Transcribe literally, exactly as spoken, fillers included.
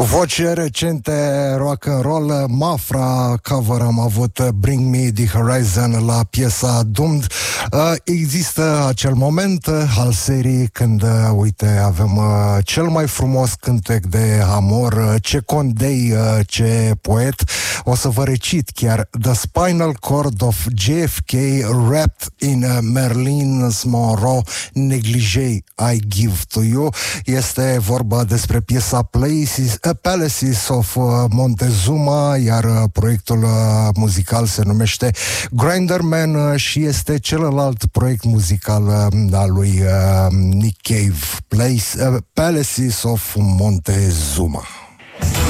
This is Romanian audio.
Voce recente rock and roll, Mafra cover am avut Bring Me the Horizon la piesa Doomed. Există acel moment al serii când, uite, avem cel mai frumos cântec de amor, ce condei, ce poet. O să vă recit chiar: The spinal cord of J F K wrapped in Marilyn Monroe negligee I give to you. Este vorba despre piesa Places, uh, Palaces of Montezuma, iar proiectul muzical se numește Grinderman și este celălalt proiect muzical al lui uh, Nick Cave, Place, uh, Palaces of Montezuma.